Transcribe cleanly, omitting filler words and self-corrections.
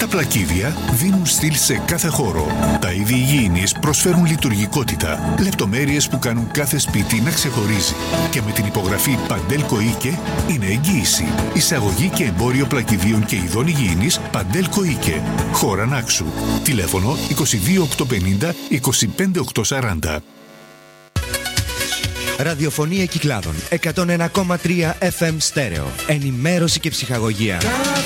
Τα πλακίδια δίνουν στυλ σε κάθε χώρο. Τα είδη υγιεινής προσφέρουν λειτουργικότητα, λεπτομέρειες που κάνουν κάθε σπίτι να ξεχωρίζει. Και με την υπογραφή Παντέλκο Ίκε είναι εγγύηση. Εισαγωγή και εμπόριο πλακιδίων και ειδών υγιεινής Παντέλκο Ίκε. Χώρα Νάξου. Τηλέφωνο 22850 25840. Ραδιοφωνία Κυκλάδων 101,3 FM στέρεο. Ενημέρωση και ψυχαγωγία.